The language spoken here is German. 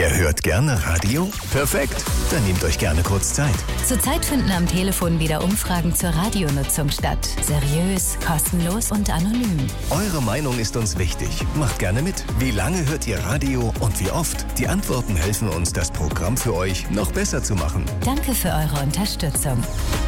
Wer hört gerne Radio? Perfekt, dann nehmt euch gerne kurz Zeit. Zurzeit finden am Telefon wieder Umfragen zur Radionutzung statt. Seriös, kostenlos und anonym. Eure Meinung ist uns wichtig. Macht gerne mit. Wie lange hört ihr Radio und wie oft? Die Antworten helfen uns, das Programm für euch noch besser zu machen. Danke für eure Unterstützung.